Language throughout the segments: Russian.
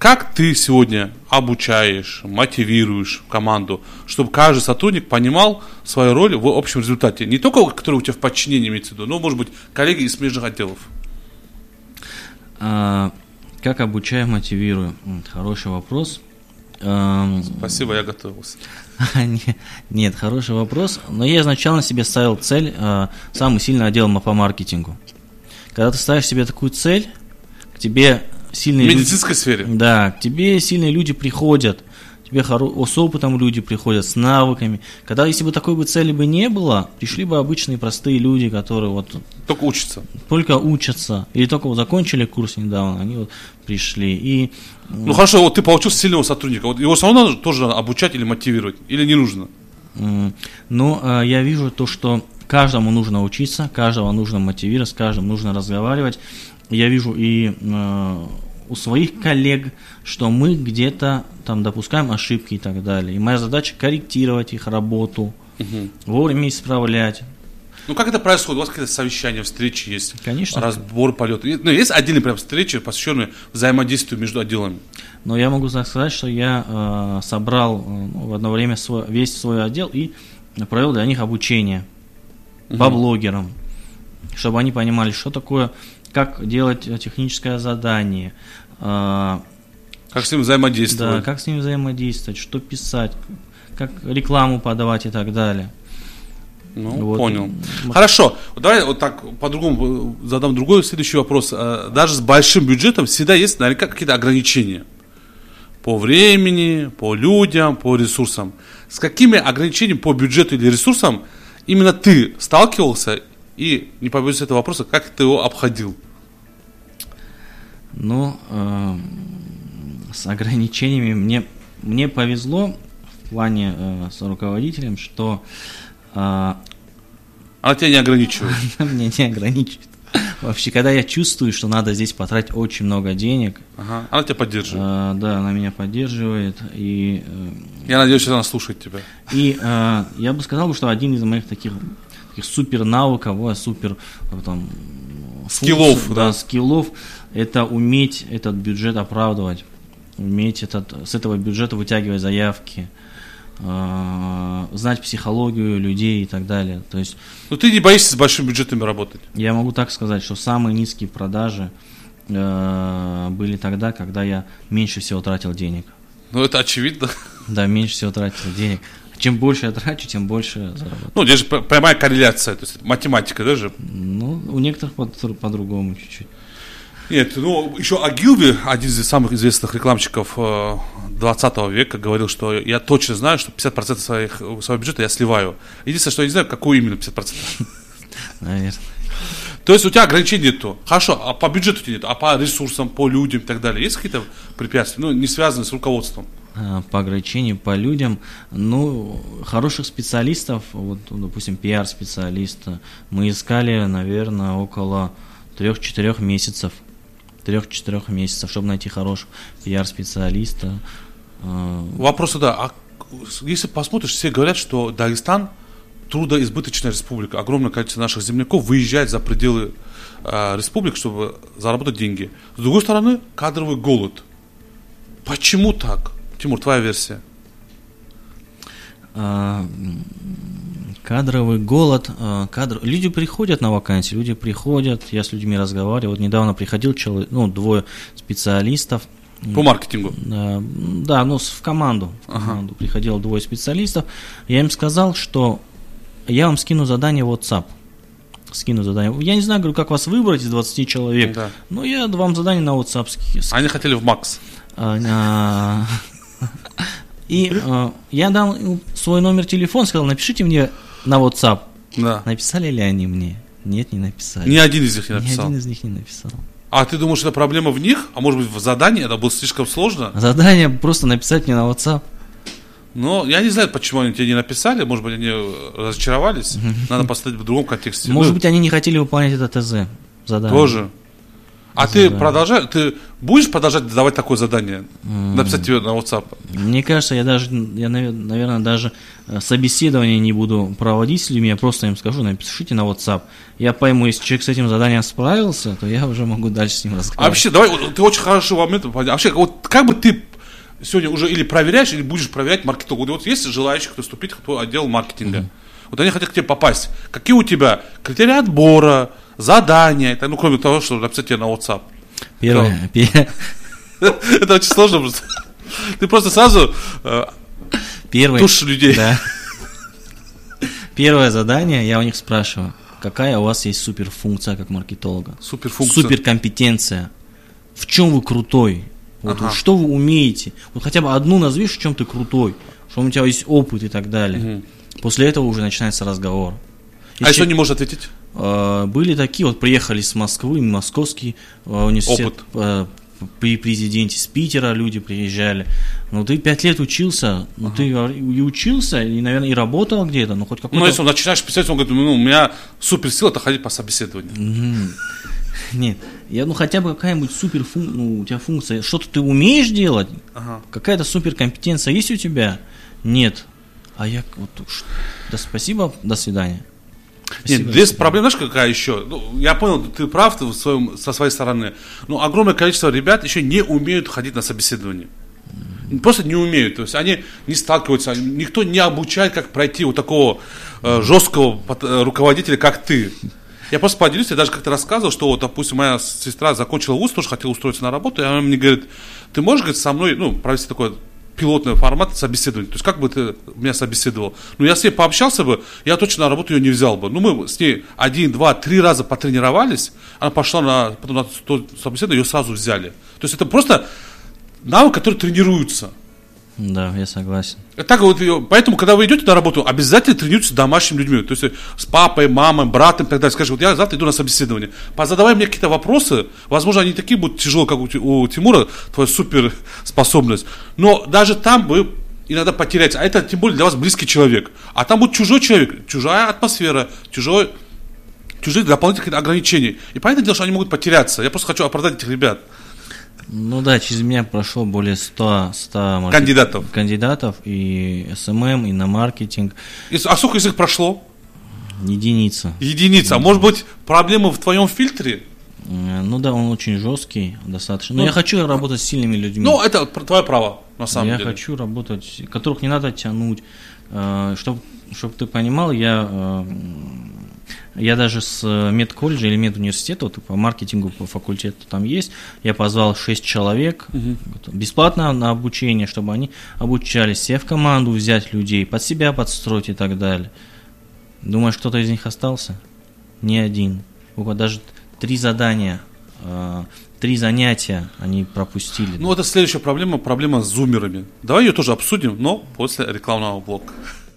как ты сегодня обучаешь, мотивируешь команду, чтобы каждый сотрудник понимал свою роль в общем результате? Не только, который у тебя в подчинении имеется в виду, но, может быть, коллеги из смежных отделов. Как обучаю, мотивирую? Хороший вопрос. Спасибо, я готовился. Нет, хороший вопрос. Но я изначально себе ставил цель самый сильный отдел по маркетингу. Когда ты ставишь себе такую цель, к тебе сильные люди... В медицинской сфере? Да, к тебе сильные люди приходят, тебе с опытом люди приходят, с навыками. Когда, если бы такой бы цели бы не было, пришли бы обычные простые люди, которые вот... Только учатся. Только учатся. Или только вот закончили курс недавно, они вот пришли. И... Ну хорошо, вот ты получил сильного сотрудника, вот его все равно тоже надо обучать или мотивировать, или не нужно? Ну, я вижу то, что каждому нужно учиться, каждого нужно мотивировать, с каждым нужно разговаривать. Я вижу и у своих коллег, что мы где-то там допускаем ошибки и так далее. И моя задача корректировать их работу, вовремя исправлять. Ну как это происходит? У вас какие-то совещания, встречи есть? Конечно. Разбор полета. Ну, есть отдельные прям встречи, посвященные взаимодействию между отделами? Но я могу сказать, что я собрал в одно время весь свой отдел и провел для них обучение по блогерам, чтобы они понимали, что такое, как делать техническое задание, как с ним взаимодействовать. Да, как с ним взаимодействовать, что писать, как рекламу подавать и так далее. Ну, вот. Понял. Хорошо, давай вот так по-другому задам другой следующий вопрос. Даже с большим бюджетом всегда есть наверняка какие-то ограничения по времени, по людям, по ресурсам. С какими ограничениями по бюджету или ресурсам именно ты сталкивался и, не побоюсь этого вопроса, как ты его обходил? Ну, с ограничениями мне повезло в плане с руководителем, что она тебя не ограничивает. Она меня не ограничивает. Вообще, когда я чувствую, что надо здесь потратить очень много денег. Она тебя поддерживает. Да, она меня поддерживает. И, я надеюсь, что она слушает тебя. И я бы сказал, что один из моих таких супер навыков, супер там, скиллов, скиллов, это уметь этот бюджет оправдывать, уметь с этого бюджета вытягивать заявки, знать психологию людей и так далее. То есть, но ты не боишься с большими бюджетами работать? Я могу так сказать, что самые низкие продажи были тогда, когда я меньше всего тратил денег. Ну, это очевидно. Да, меньше всего тратил денег. Чем больше я трачу, тем больше заработаю. Ну, здесь же прямая корреляция, то есть математика даже. Ну, у некоторых по-другому чуть-чуть. Нет, ну, еще Агилви, один из самых известных рекламщиков 20 века, говорил, что я точно знаю, что 50% своего бюджета я сливаю. Единственное, что я не знаю, какую именно 50%. Наверное. То есть у тебя ограничений нету. Хорошо, а по бюджету у тебя нет, а по ресурсам, по людям и так далее. Есть какие-то препятствия, ну, не связанные с руководством? По ограничению, по людям, ну, хороших специалистов, вот, допустим, пиар-специалиста, мы искали, наверное, около 3-4 месяцев. 3-4 месяцев, чтобы найти хорошего пиар-специалиста. Вопрос туда, а если посмотришь, все говорят, что Дагестан трудоизбыточная республика. Огромное количество наших земляков выезжает за пределы республик, чтобы заработать деньги. С другой стороны, кадровый голод. Почему так? Тимур, твоя версия. Кадровый голод. Люди приходят на вакансии, люди приходят, я с людьми разговариваю. Вот недавно приходил двое специалистов. По маркетингу? Да, в команду. Приходило 2 специалистов. Я им сказал, что я вам скину задание в WhatsApp. Я не знаю, говорю, как вас выбрать из 20 человек, да. Но я вам задание на WhatsApp скину. Они хотели в Макс. И я дал свой номер телефона, сказал, напишите мне на WhatsApp. Да. Написали ли они мне? Нет, не написали. Ни один из них не написал. Ни один из них не написал. А ты думаешь, это проблема в них? А может быть в задании? Это было слишком сложно? Задание просто написать мне на WhatsApp. Ну, я не знаю, почему они тебе не написали. Может быть, они разочаровались. Надо поставить в другом контексте. Может быть, они не хотели выполнять это ТЗ задание. Тоже. А ты будешь продолжать давать такое задание? Написать тебе на WhatsApp? Мне кажется, я, наверное, даже собеседование не буду проводить с людьми, я просто им скажу, напишите на WhatsApp. Я пойму, если человек с этим заданием справился, то я уже могу дальше с ним разговаривать. А вообще, давай, ты очень хороший момент. Вообще, вот как бы ты сегодня уже или проверяешь, или будешь проверять маркетолог? Вот есть желающие, кто вступить в твой отдел маркетинга. Вот они хотят к тебе попасть. Какие у тебя критерии отбора, задания, ну, кроме того, что написать тебе на WhatsApp? Первое. Это очень сложно просто. Ты просто сразу тушишь людей. Да. Первое задание, я у них спрашиваю, какая у вас есть суперфункция как маркетолога? Суперкомпетенция. В чем вы крутой? Вот, что вы умеете? Вот хотя бы одну назови, в чем ты крутой, что у тебя есть опыт и так далее. После этого уже начинается разговор. А что не можешь ответить? Были такие, вот приехали с Москвы, московский университет, при президенте с Питера люди приезжали. Ну, ты 5 лет учился, ты и учился, и, наверное, и работал где-то, но хоть какой-то... Ну, если он начинаешь писать, он говорит, у меня суперсила, это ходить по собеседованию. Нет, хотя бы какая-нибудь у тебя функция, что-то ты умеешь делать, какая-то суперкомпетенция есть у тебя? Нет. А я да спасибо, до свидания. Нет, здесь проблема, знаешь, какая еще? Я понял, ты прав со своей стороны, но огромное количество ребят еще не умеют ходить на собеседование. Просто не умеют, то есть они не сталкиваются, никто не обучает, как пройти вот такого жесткого руководителя, как ты. Я просто поделюсь, я даже как-то рассказывал, что вот, допустим, моя сестра закончила вуз, тоже хотела устроиться на работу, и она мне говорит, ты можешь, говорит, со мной, провести такой пилотный формат собеседования. То есть, как бы ты меня собеседовал? Я с ней пообщался бы, я точно на работу ее не взял бы. Мы с ней 1, 2, 3 раза потренировались, она пошла потом на собеседование, ее сразу взяли. То есть, это просто навык, который тренируется. Да, я согласен. Поэтому, когда вы идете на работу, обязательно тренируйтесь с домашними людьми. То есть с папой, мамой, братом и так далее. Скажите, я завтра иду на собеседование. Позадавай мне какие-то вопросы. Возможно, они такие будут тяжелые, как у Тимура, твоя суперспособность. Но даже там вы иногда потеряете. А это тем более для вас близкий человек. А там будет чужой человек, чужая атмосфера, чужие дополнительные ограничения. И понятное дело, что они могут потеряться. Я просто хочу оправдать этих ребят. Через меня прошло более 100 кандидатов и СММ, и на маркетинг. А сколько из них прошло? Единица. А может быть, проблема в твоем фильтре? Он очень жесткий достаточно. Но я хочу работать с сильными людьми. Это твое право, на самом деле. Я хочу работать, которых не надо тянуть. Чтобы ты понимал, я даже с медколледжа или медуниверситета, по маркетингу, по факультету там есть, я позвал 6 человек бесплатно на обучение, чтобы они обучались, себе в команду взять людей, под себя подстроить и так далее. Думаешь, кто-то из них остался? Ни один. Даже 3 задания, 3 занятия они пропустили. Это следующая проблема с зумерами. Давай ее тоже обсудим, но после рекламного блока.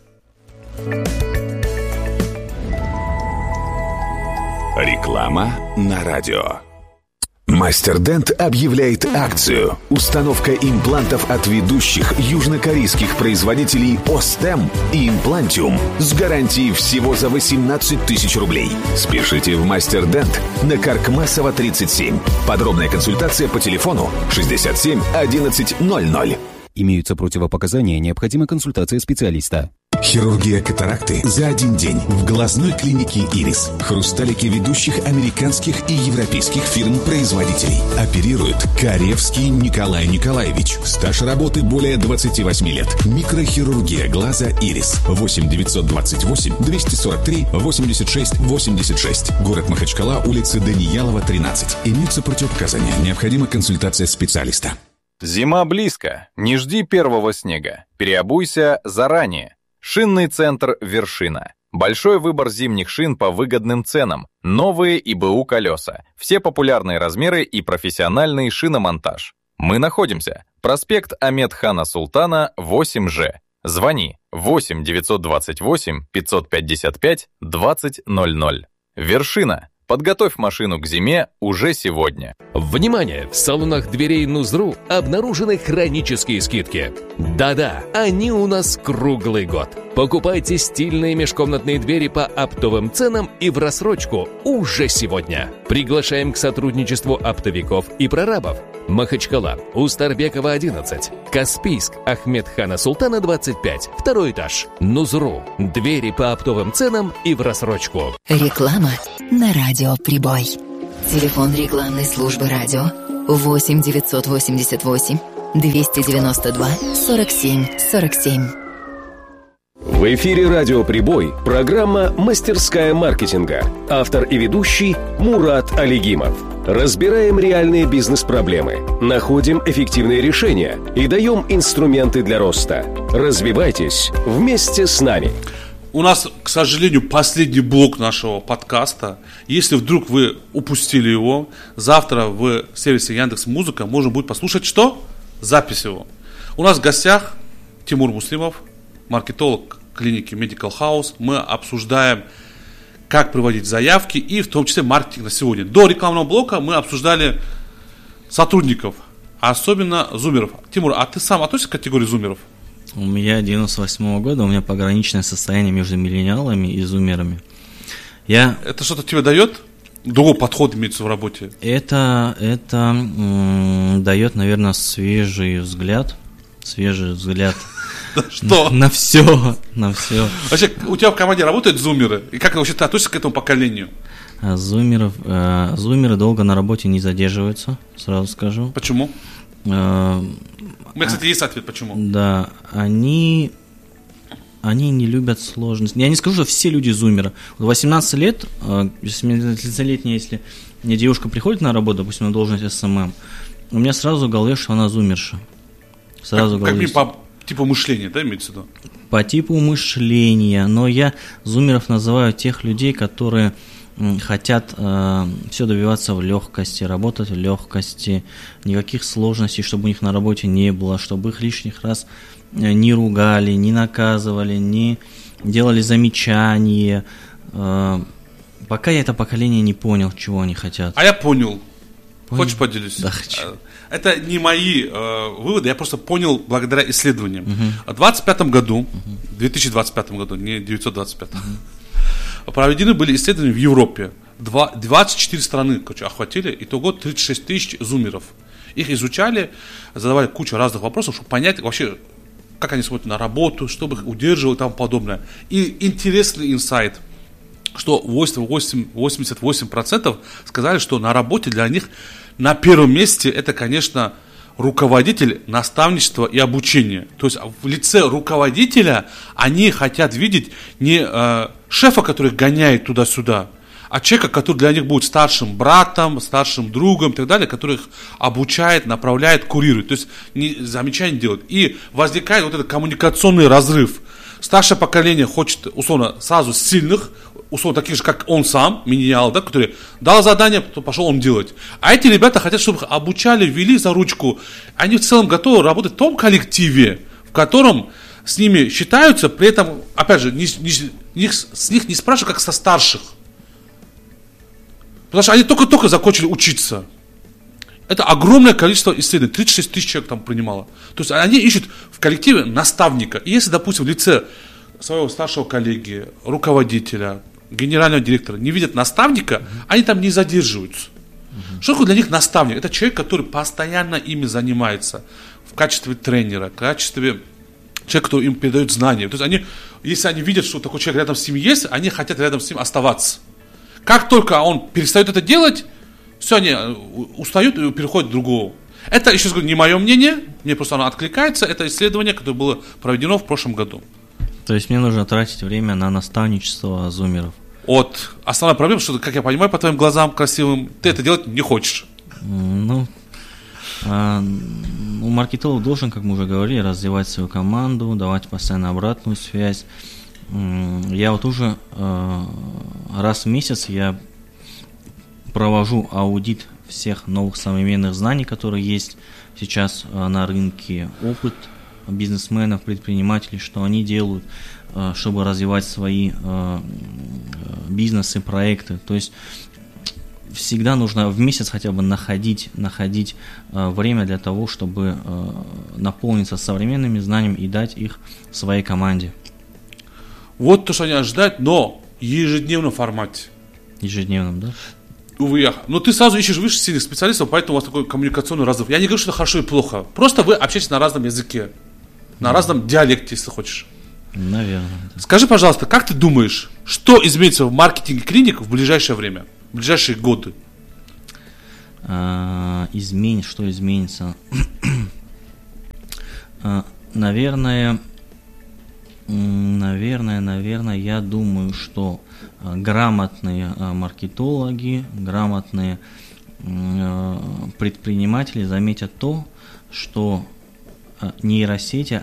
Реклама на радио. Мастер Дент объявляет акцию. Установка имплантов от ведущих южнокорейских производителей Остем и Имплантиум с гарантией всего за 18 тысяч рублей. Спешите в Мастер Дент на Каркмасова 37. Подробная консультация по телефону 67 11 00. Имеются противопоказания, необходима консультация специалиста. Хирургия катаракты за один день в глазной клинике «Ирис». Хрусталики ведущих американских и европейских фирм-производителей. Оперирует Каревский Николай Николаевич. Стаж работы более 28 лет. Микрохирургия глаза «Ирис». 8 928 243 86 86. Город Махачкала, улица Даниялова, 13. Имеются противопоказания. Необходима консультация специалиста. Зима близко. Не жди первого снега. Переобуйся заранее. Шинный центр «Вершина». Большой выбор зимних шин по выгодным ценам. Новые ИБУ колеса. Все популярные размеры и профессиональный шиномонтаж. Мы находимся. Проспект Ахмед-Хана Султана, 8Ж. Звони 8 928 555 2000. «Вершина». Подготовь машину к зиме уже сегодня. Внимание! В салонах дверей Нузру обнаружены хронические скидки. Да-да, они у нас круглый год. Покупайте стильные межкомнатные двери по оптовым ценам и в рассрочку уже сегодня. Приглашаем к сотрудничеству оптовиков и прорабов. Махачкала, Устарбекова, 11. Каспийск, Ахмедхана Султана, 25. Второй этаж. Нузру. Двери по оптовым ценам и в рассрочку. Реклама на радио «Прибой». Телефон рекламной службы радио 8 988 292 47 47. В эфире радио «Прибой» программа «Мастерская маркетинга». Автор и ведущий Мурат Алигимов. Разбираем реальные бизнес-проблемы, находим эффективные решения и даем инструменты для роста. Развивайтесь вместе с нами. У нас, к сожалению, последний блок нашего подкаста. Если вдруг вы упустили его, завтра в сервисе Яндекс.Музыка можно будет послушать что? Запись его. У нас в гостях Тимур Муслимов, маркетолог клиники Medical House. Мы обсуждаем, как проводить заявки и в том числе маркетинг на сегодня. До рекламного блока мы обсуждали сотрудников, особенно зумеров. Тимур, а ты сам относишься к категории зумеров? У меня 98-го года, у меня пограничное состояние между миллениалами и зумерами. Это что-то тебе дает? Другой подход имеется в работе? Это дает, наверное, свежий взгляд. Что? На все. Вообще, у тебя в команде работают зумеры? И как вообще ты относишься к этому поколению? Зумеры долго на работе не задерживаются, сразу скажу. Почему? У меня, кстати, есть ответ, почему. Да, они не любят сложности. Я не скажу, что все люди зумеры. 18 лет, 18-летняя, если мне девушка приходит на работу, допустим, на должность СММ, у меня сразу в голове, что она зумерша. Сразу как по типу мышления, да, имеется в виду? По типу мышления, но я зумеров называю тех людей, которые хотят все добиваться в легкости, работать в легкости, никаких сложностей, чтобы у них на работе не было, чтобы их лишних раз не ругали, не наказывали, не делали замечания. Пока я это поколение не понял, чего они хотят. А я понял. Хочешь поделюсь? Да, хочу. Это не мои выводы, я просто понял благодаря исследованиям. В 2025 году, 2025 году, не 925, проведены были исследования в Европе. 24 страны охватили, итого 36 тысяч зумеров. Их изучали, задавали кучу разных вопросов, чтобы понять вообще, как они смотрят на работу, чтобы их удерживало и тому подобное. И интересный инсайт, что 88% сказали, что на работе для них на первом месте это, конечно, руководитель, наставничество и обучение. То есть в лице руководителя они хотят видеть не шефа, который гоняет туда-сюда, а человека, который для них будет старшим братом, старшим другом и так далее, который их обучает, направляет, курирует. То есть замечания делает. И возникает вот этот коммуникационный разрыв. Старшее поколение хочет, условно, сразу сильных, условно, таких же, как он сам, миллениал, да, который дал задание, потом пошел он делать. А эти ребята хотят, чтобы их обучали, вели за ручку. Они в целом готовы работать в том коллективе, в котором с ними считаются, при этом, опять же, с них не спрашивают, как со старших. Потому что они только-только закончили учиться. Это огромное количество исследований. 36 тысяч человек там принимало. То есть они ищут в коллективе наставника. И если, допустим, в лице своего старшего коллеги, руководителя, генерального директора не видят наставника, они там не задерживаются. Что такое для них наставник? Это человек, который постоянно ими занимается. В качестве тренера, в качестве человека, который им передает знания. То есть они, если они видят, что такой человек рядом с ними есть, они хотят рядом с ним оставаться. Как только он перестает это делать, все, они устают и переходят к другому. Это, еще раз говорю, не мое мнение, мне просто оно откликается. Это исследование, которое было проведено в прошлом году. То есть мне нужно тратить время на наставничество зумеров. Основная проблема, что, как я понимаю, по твоим глазам красивым, ты это делать не хочешь. Маркетолог должен, как мы уже говорили, развивать свою команду, давать постоянно обратную связь. Я вот уже раз в месяц я провожу аудит всех новых современных знаний, которые есть сейчас на рынке, опыт бизнесменов, предпринимателей, что они делают, чтобы развивать свои бизнесы, проекты. То есть всегда нужно в месяц хотя бы находить время для того, чтобы наполниться современными знаниями и дать их своей команде. Вот то, что они ожидают, но в ежедневном формате. Ежедневном, да? Увы, но ты сразу ищешь выше сильных специалистов, поэтому у вас такой коммуникационный разрыв. Я не говорю, что это хорошо и плохо. Просто вы общаетесь на разном языке, на разном диалекте, если хочешь. Наверное. Да. Скажи, пожалуйста, как ты думаешь, что изменится в маркетинге клиник в ближайшее время, в ближайшие годы? Что изменится? Наверное, я думаю, что грамотные маркетологи, грамотные предприниматели заметят то, что нейросети,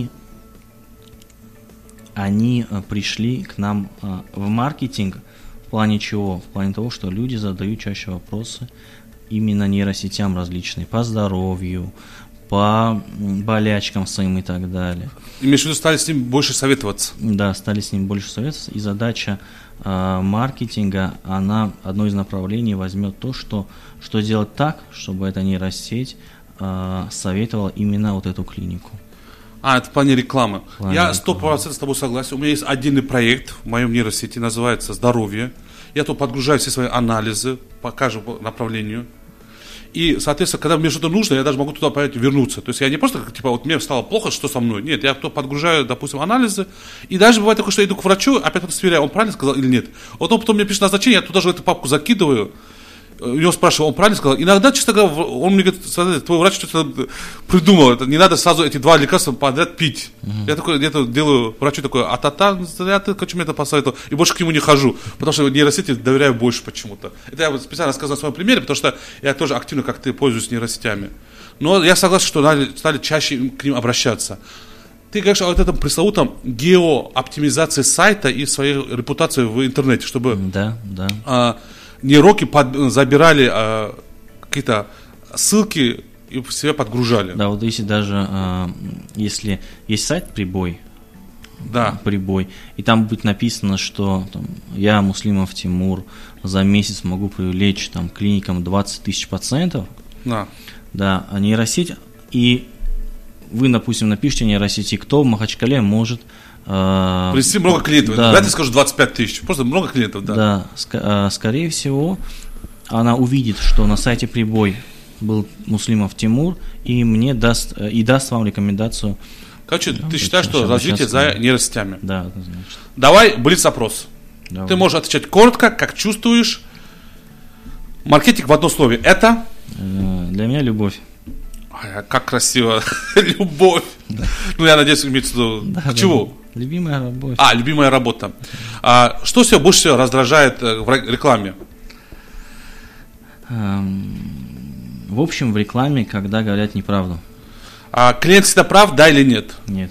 они пришли к нам в маркетинг в плане чего? В плане того, что люди задают чаще вопросы именно нейросетям различные, по здоровью, по болячкам своим и так далее. Имеешь в виду, стали с ним больше советоваться? Да, стали с ним больше советоваться, и задача маркетинга, одно из направлений возьмет то, что делать так, чтобы эта нейросеть советовала именно вот эту клинику. Это в плане рекламы. Я 100% с тобой согласен. У меня есть отдельный проект в моем нейросети, называется «Здоровье». Я тут подгружаю все свои анализы по каждому направлению. И, соответственно, когда мне что-то нужно, я даже могу туда вернуться. То есть я не просто, вот мне стало плохо, что со мной. Нет, я подгружаю, допустим, анализы. И даже бывает такое, что я иду к врачу, опять сверяю, он правильно сказал или нет. Вот он потом мне пишет назначение, я туда же эту папку закидываю. У него спрашиваю, он правильно сказал? Иногда, честно говоря, он мне говорит, смотри, твой врач что-то придумал, это не надо сразу эти 2 лекарства подряд пить. Я такой где-то делаю врачу такой, зря ты хочу мне это посоветовал, и больше к нему не хожу, потому что нейросети доверяю больше почему-то. Это я специально рассказал на своем примере, потому что я тоже активно, как ты, пользуюсь нейросетями. Но я согласен, что стали чаще к ним обращаться. Ты говоришь о этом пресловутом геооптимизации сайта и своей репутации в интернете, чтобы... Да. Нейроки забирали какие-то ссылки и в себя подгружали. Да, вот если даже если есть сайт Прибой, и там будет написано, что я, Муслимов Тимур, за месяц могу привлечь клиникам 20 тысяч пациентов. Да, а нейросеть, и вы, допустим, напишите нейросети, кто в Махачкале может привести много клиентов. Да. Давайте скажу 25 тысяч. Просто много клиентов, да. Да, скорее всего, она увидит, что на сайте Прибой был Муслимов Тимур, и даст вам рекомендацию. Короче, ты считаешь, что развитие за нейросетями? Да, однозначно. Давай блиц-опрос. Ты можешь отвечать коротко, как чувствуешь. Маркетинг в одном слове. Это? Для меня любовь. Как красиво. Любовь. Да. Я надеюсь, имеется в виду. Чего? Да. Любимая работа. Любимая работа. Что тебя больше всего раздражает в рекламе? В общем, в рекламе, когда говорят неправду. Клиент всегда прав, да или нет? Нет.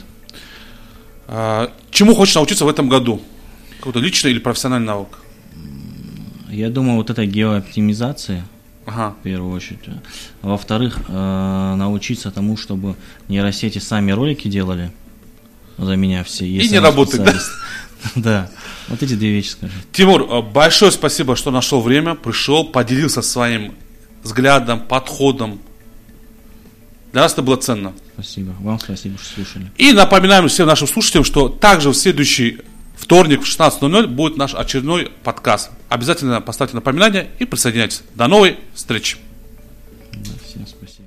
Чему хочешь научиться в этом году? Какой-то личный или профессиональный навык? Я думаю, вот этой геооптимизации. В первую очередь. Во-вторых, научиться тому, чтобы нейросети сами ролики делали за меня все. И не работать, да? Да, вот эти 2 вещи скажи. Тимур, большое спасибо, что нашел время, пришел, поделился своим взглядом, подходом. Для нас это было ценно. Спасибо, вам спасибо, что слушали. И напоминаем всем нашим слушателям, что также в следующий вторник в 16:00 будет наш очередной подкаст. Обязательно поставьте напоминание и присоединяйтесь. До новой встречи. Да, всем спасибо.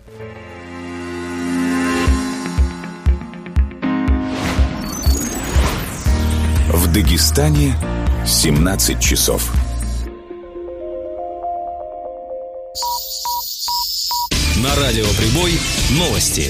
В Дагестане 17 часов. На радио Прибой новости.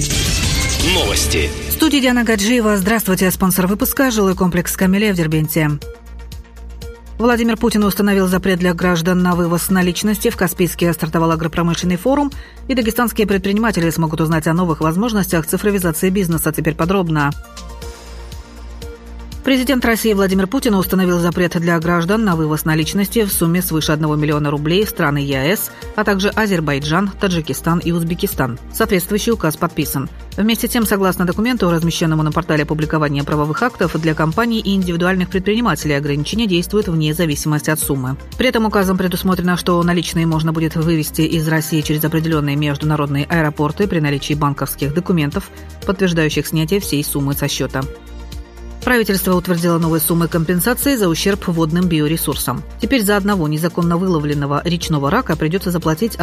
В студии Диана Гаджиева. Здравствуйте. Спонсор выпуска — жилой комплекс «Камелия» в Дербенте. Владимир Путин установил запрет для граждан на вывоз наличности. В Каспийске стартовал агропромышленный форум, и дагестанские предприниматели смогут узнать о новых возможностях цифровизации бизнеса. Теперь подробно. Президент России Владимир Путин установил запрет для граждан на вывоз наличности в сумме свыше 1 миллиона рублей в страны ЕАЭС, а также Азербайджан, Таджикистан и Узбекистан. Соответствующий указ подписан. Вместе с тем, согласно документу, размещенному на портале публикования правовых актов, для компаний и индивидуальных предпринимателей ограничения действуют вне зависимости от суммы. При этом указом предусмотрено, что наличные можно будет вывести из России через определенные международные аэропорты при наличии банковских документов, подтверждающих снятие всей суммы со счета. Правительство утвердило новые суммы компенсации за ущерб водным биоресурсам. Теперь за одного незаконно выловленного речного рака придется заплатить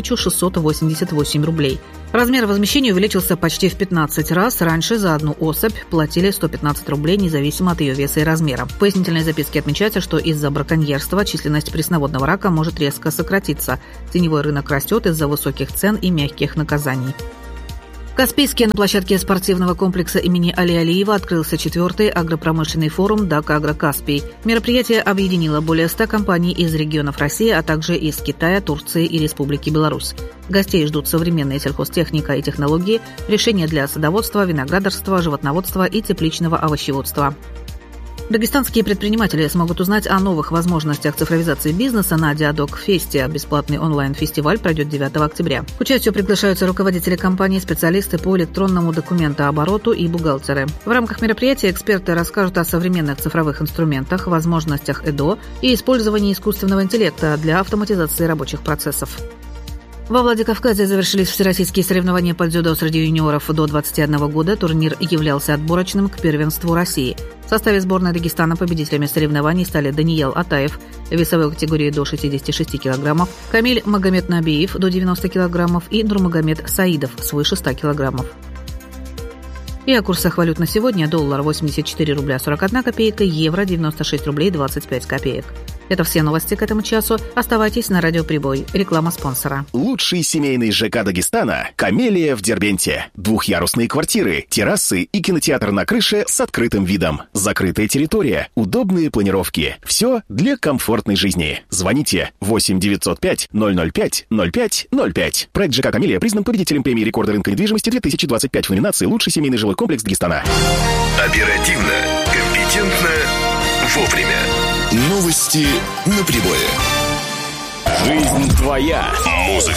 1688 рублей. Размер возмещения увеличился почти в 15 раз. Раньше за одну особь платили 115 рублей, независимо от ее веса и размера. В пояснительной записке отмечается, что из-за браконьерства численность пресноводного рака может резко сократиться. Теневой рынок растет из-за высоких цен и мягких наказаний. В Каспийске на площадке спортивного комплекса имени Али Алиева открылся 4-й агропромышленный форум «ДАК Агро-Каспий». Мероприятие объединило более 100 компаний из регионов России, а также из Китая, Турции и Республики Беларусь. Гостей ждут современная сельхозтехника и технологии, решения для садоводства, виноградарства, животноводства и тепличного овощеводства. Дагестанские предприниматели смогут узнать о новых возможностях цифровизации бизнеса на Диадок-фесте. Бесплатный онлайн-фестиваль пройдет 9 октября. К участию приглашаются руководители компаний, специалисты по электронному документообороту и бухгалтеры. В рамках мероприятия эксперты расскажут о современных цифровых инструментах, возможностях ЭДО и использовании искусственного интеллекта для автоматизации рабочих процессов. Во Владикавказе завершились всероссийские соревнования по дзюдо среди юниоров до 21 года. Турнир являлся отборочным к первенству России. В составе сборной Дагестана победителями соревнований стали Даниил Атаев в весовой категории до 66 килограммов, Камиль Магомед-Набиев до 90 килограммов и Нурмагомед Саидов свыше 100 килограммов. И о курсах валют на сегодня: доллар 84 рубля 41 копейка, евро 96 рублей 25 копеек. Это все новости к этому часу. Оставайтесь на Радио Прибой. Реклама спонсора. Лучший семейный ЖК Дагестана – «Камелия» в Дербенте. Двухъярусные квартиры, террасы и кинотеатр на крыше с открытым видом. Закрытая территория, удобные планировки. Все для комфортной жизни. Звоните 8 905 005 05 05. Проект ЖК «Камелия» признан победителем премии рекорда рынка недвижимости 2025 в номинации «Лучший семейный жилой комплекс Дагестана». Оперативно, компетентно, вовремя. Новости на прибое. Жизнь твоя. Музыка